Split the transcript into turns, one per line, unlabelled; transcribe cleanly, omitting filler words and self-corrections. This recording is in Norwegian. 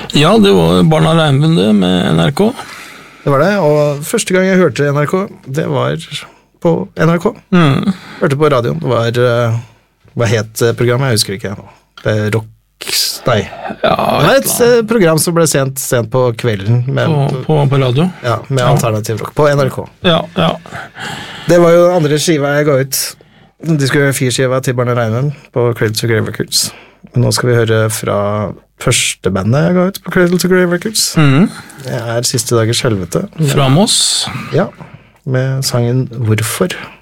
Ja, det var Barna Regnbuen det, med NRK.
Det var det, og første gang jeg hørte NRK, det var på NRK. Hørte på radioen, det var, hva het programmet? Jeg husker ikke. Det Rock, nei.
Ja,
det var et program som ble sendt på kvelden.
På radio?
Ja, med alternativ rock, på NRK.
Ja.
Det var jo andre skiva jeg ga ut. De skulle gjøre 4 skiva til Barna Regnbuen på Cradle to Grave Records. Men nå skal vi høre fra første bandet jeg ga ut på Cradle to Grave Records. Det Siste dagers helvete.
Fra Moss.
Ja, med sangen Hvorfor.